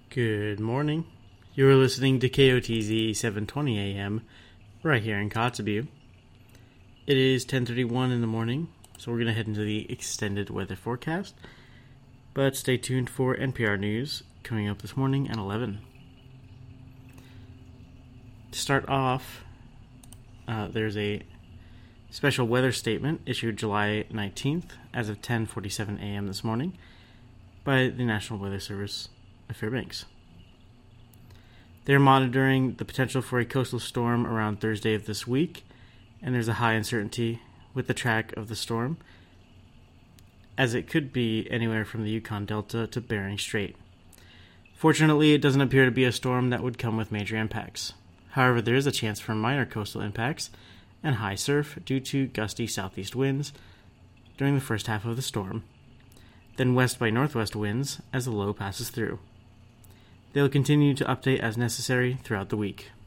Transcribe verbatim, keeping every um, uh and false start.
Good morning. You're listening to K O T Z seven twenty A M right here in Kotzebue. It is ten thirty-one in the morning, so we're going to head into the extended weather forecast. But stay tuned for N P R News coming up this morning at eleven. To start off, uh, there's a special weather statement issued July nineteenth as of ten forty-seven A M this morning by the National Weather Service of Fairbanks. They're monitoring the potential for a coastal storm around Thursday of this week, and there's a high uncertainty with the track of the storm, as it could be anywhere from the Yukon Delta to Bering Strait. Fortunately, it doesn't appear to be a storm that would come with major impacts. However, there is a chance for minor coastal impacts and high surf due to gusty southeast winds during the first half of the storm, then west by northwest winds as the low passes through. They'll continue to update as necessary throughout the week.